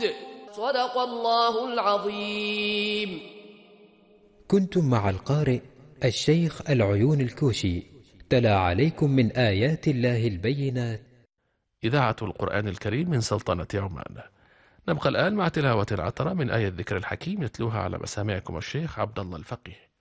صدق الله العظيم. كنتم مع القارئ الشيخ العيون الكوشي، تلا عليكم من آيات الله البينات. إذاعة القرآن الكريم من سلطنة عمان. نبقى الآن مع تلاوة العطرة من آية الذكر الحكيم يتلوها على مسامعكم الشيخ عبد الله الفقيه.